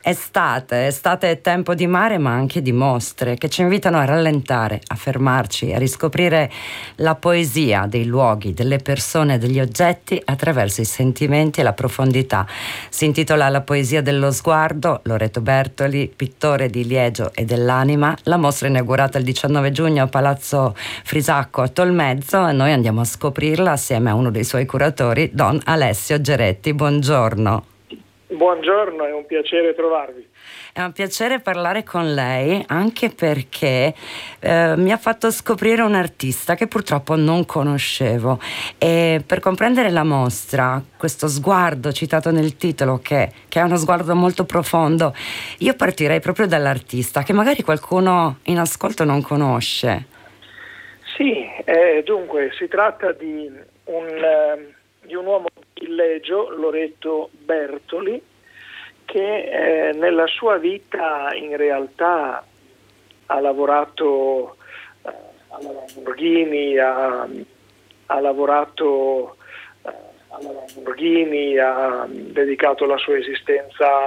Estate è tempo di mare ma anche di mostre che ci invitano a rallentare, a fermarci, a riscoprire la poesia dei luoghi, delle persone, degli oggetti attraverso i sentimenti e la profondità. Si intitola La poesia dello sguardo, Loreto Bertoli, pittore di Liegio e dell'anima. La mostra è inaugurata il 19 giugno a Palazzo Frisacco a Tolmezzo e noi andiamo a scoprirla assieme a uno dei suoi curatori, Don Alessio Geretti. Buongiorno. Buongiorno, è un piacere trovarvi. È un piacere parlare con lei anche perché mi ha fatto scoprire un artista che purtroppo non conoscevo e per comprendere la mostra, questo sguardo citato nel titolo che è uno sguardo molto profondo, io partirei proprio dall'artista che magari qualcuno in ascolto non conosce. Sì, dunque si tratta di un uomo di Legio, Loreto Bertoli, che nella sua vita in realtà ha lavorato alla Lamborghini, ha dedicato la sua esistenza